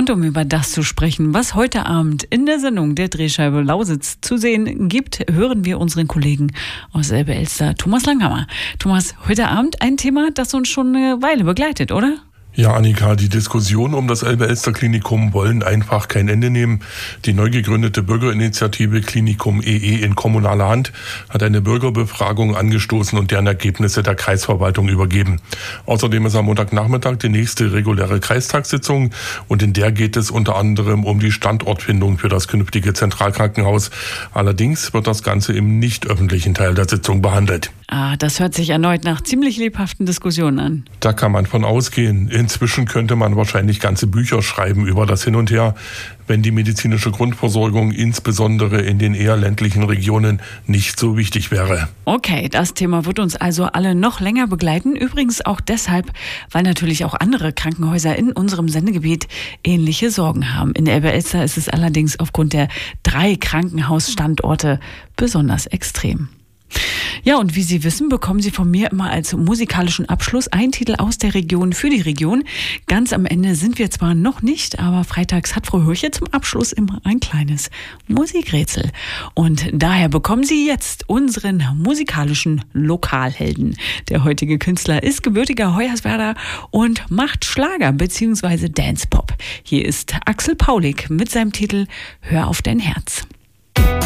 Und um über das zu sprechen, was heute Abend in der Sendung der Drehscheibe Lausitz zu sehen gibt, hören wir unseren Kollegen aus Elbe-Elster, Thomas Langhammer. Thomas, heute Abend ein Thema, das uns schon eine Weile begleitet, oder? Ja, Annika, die Diskussionen um das Elbe-Elster-Klinikum wollen einfach kein Ende nehmen. Die neu gegründete Bürgerinitiative Klinikum EE in kommunaler Hand hat eine Bürgerbefragung angestoßen und deren Ergebnisse der Kreisverwaltung übergeben. Außerdem ist am Montagnachmittag die nächste reguläre Kreistagssitzung und in der geht es unter anderem um die Standortfindung für das künftige Zentralkrankenhaus. Allerdings wird das Ganze im nicht öffentlichen Teil der Sitzung behandelt. Das hört sich erneut nach ziemlich lebhaften Diskussionen an. Da kann man von ausgehen. Inzwischen könnte man wahrscheinlich ganze Bücher schreiben über das Hin und Her, wenn die medizinische Grundversorgung insbesondere in den eher ländlichen Regionen nicht so wichtig wäre. Okay, das Thema wird uns also alle noch länger begleiten. Übrigens auch deshalb, weil natürlich auch andere Krankenhäuser in unserem Sendegebiet ähnliche Sorgen haben. In Elbe-Elster ist es allerdings aufgrund der 3 Krankenhausstandorte besonders extrem. Ja, und wie Sie wissen, bekommen Sie von mir immer als musikalischen Abschluss einen Titel aus der Region für die Region. Ganz am Ende sind wir zwar noch nicht, aber freitags hat Frau Hürche zum Abschluss immer ein kleines Musikrätsel. Und daher bekommen Sie jetzt unseren musikalischen Lokalhelden. Der heutige Künstler ist gebürtiger Hoyerswerda und macht Schlager bzw. Dancepop. Hier ist Axel Paulik mit seinem Titel Hör auf dein Herz.